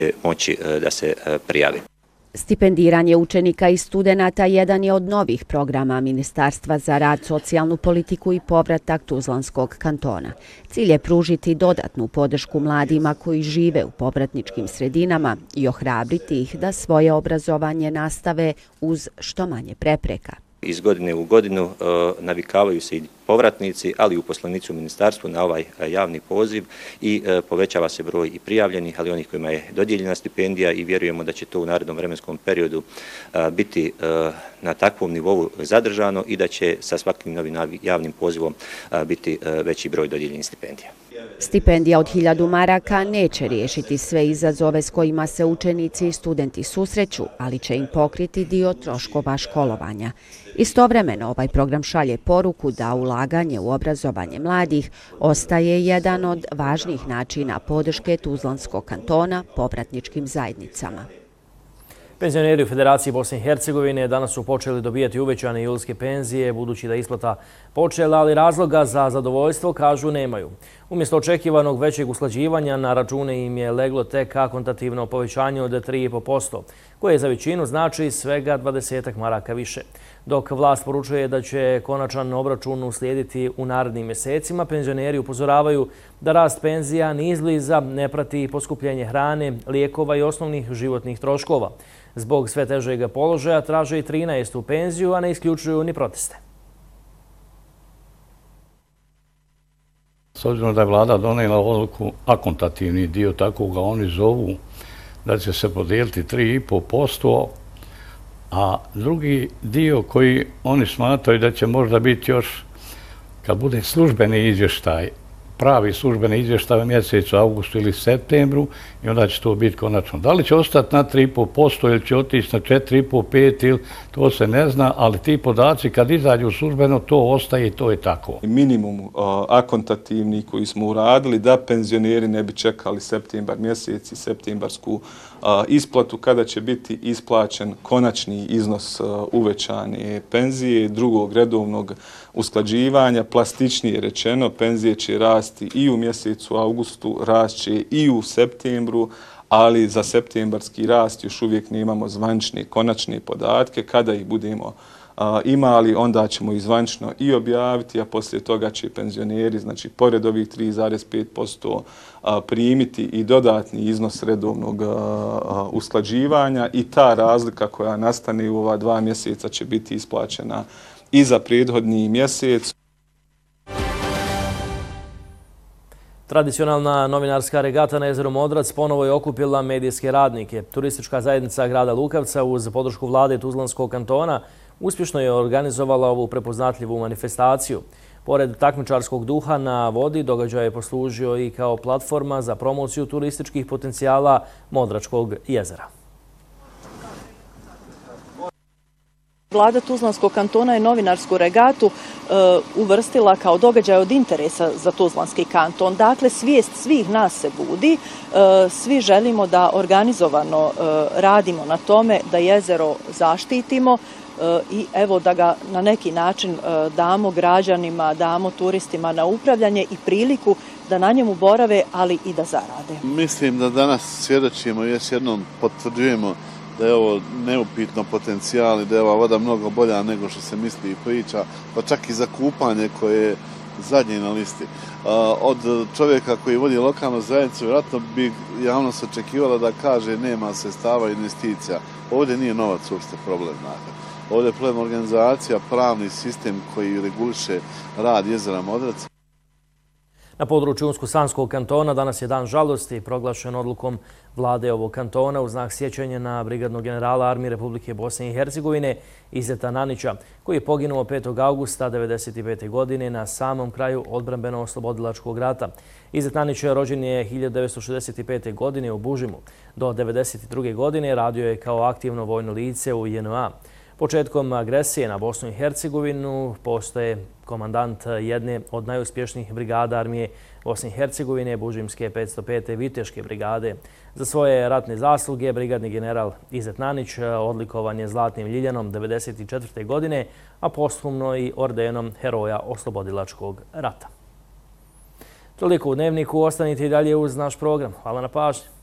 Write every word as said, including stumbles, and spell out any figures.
moći da se prijavi. Stipendiranje učenika i studenata jedan je od novih programa Ministarstva za rad, socijalnu politiku i povratak Tuzlanskog kantona. Cilj je pružiti dodatnu podršku mladima koji žive u povratničkim sredinama i ohrabriti ih da svoje obrazovanje nastave uz što manje prepreka. Iz godine u godinu navikavaju se i povratnici, ali i uposlenici u ministarstvu na ovaj javni poziv i povećava se broj i prijavljenih, ali onih kojima je dodijeljena stipendija i vjerujemo da će to u narednom vremenskom periodu biti na takvom nivou zadržano i da će sa svakim novim javnim pozivom biti veći broj dodijeljenih stipendija. Stipendija od hiljadu maraka neće riješiti sve izazove s kojima se učenici i studenti susreću, ali će im pokriti dio troškova školovanja. Istovremeno ovaj program šalje poruku da ulaganje u obrazovanje mladih ostaje jedan od važnih načina podrške Tuzlanskog kantona povratničkim zajednicama. Penzioneri u Federaciji Bosne i Hercegovine danas su počeli dobijati uvećane julske penzije, budući da isplata počela, ali razloga za zadovoljstvo, kažu, nemaju. Umjesto očekivanog većeg usklađivanja, na račune im je leglo tek akontativno povećanje od tri i po posto, koje za većinu znači svega dvadesetak maraka više. Dok vlast poručuje da će konačan obračun uslijediti u narednim mjesecima, penzioneri upozoravaju da rast penzija ni izbliza ne prati poskupljenje hrane, lijekova i osnovnih životnih troškova. Zbog sve težeg položaja traže i trinaestu penziju, a ne isključuju ni proteste. S obzirom da je vlada donijela odluku, akontativni dio, tako ga oni zovu, da će se podijeliti tri i po posto, a drugi dio koji oni smatraju da će možda biti još, kad bude službeni izvještaj, pravi službeni izvještaj u mjesecu augustu ili septembru, i onda će to biti konačno. Da li će ostati na tri i po posto ili će otići na četiri i po pet, ili to se ne zna, ali ti podaci kad izađu službeno, to ostaje i to je tako. Minimum akontativni koji smo uradili da penzioneri ne bi čekali septembar mjesec i septembarsku isplatu kada će biti isplaćen konačni iznos uvećane penzije, drugog redovnog usklađivanja. Plastičnije rečeno, penzije će rasti i u mjesecu augustu, rašće i u septembru, ali za septembarski rast još uvijek nemamo zvanične konačne podatke. Kada ih budemo imali, onda ćemo ih zvanično i objaviti, a poslije toga će penzioneri, znači pored ovih tri zarez pet posto primiti i dodatni iznos redovnog usklađivanja i ta razlika koja nastane u ova dva mjeseca će biti isplaćena i za prethodni mjesec. Tradicionalna novinarska regata na jezeru Modrac ponovo je okupila medijske radnike. Turistička zajednica grada Lukavca uz podršku vlade Tuzlanskog kantona uspješno je organizovala ovu prepoznatljivu manifestaciju. Pored takmičarskog duha na vodi, događaj je poslužio i kao platforma za promociju turističkih potencijala Modračkog jezera. Vlada Tuzlanskog kantona je novinarsku regatu e, uvrstila kao događaj od interesa za Tuzlanski kanton. Dakle, svijest svih nas se budi. E, svi želimo da organizovano e, radimo na tome da jezero zaštitimo e, i evo da ga na neki način e, damo građanima, damo turistima na upravljanje i priliku da na njemu borave, ali i da zarade. Mislim da danas svjedočimo, još jednom potvrđujemo da je ovo neupitno potencijal i da je ova voda mnogo bolja nego što se misli i priča, pa čak i za kupanje koje je zadnje na listi. Od čovjeka koji vodi lokalnu zajednicu, vjerojatno bi javnost očekivala da kaže nema sredstava investicija. Ovdje nije novac uopšte problem. Ovdje je problem organizacija, pravni sistem koji reguliše rad jezera Modrac. Na području Unsko-Sanskog kantona danas je dan žalosti proglašen odlukom vlade ovog kantona u znak sjećanja na brigadnog generala Armije Republike Bosne i Hercegovine Izeta Nanića, koji je poginuo petog augusta devedeset pete. godine na samom kraju odbrambeno-oslobodilačkog rata. Izet Nanić rođen je hiljadu devetsto šezdeset pete. godine u Bužimu. Do devedeset druge. godine radio je kao aktivno vojno lice u J N A. Početkom agresije na Bosnu i Hercegovinu postaje komandant jedne od najuspješnijih brigada Armije Bosne i Hercegovine, Bužimske petsto pete. Viteške brigade. Za svoje ratne zasluge brigadni general Izet Nanić odlikovan je Zlatnim ljiljanom devedeset četvrte. godine, a posthumno i ordenom Heroja oslobodilačkog rata. Toliko u Dnevniku, ostanite i dalje uz naš program. Hvala na pažnji.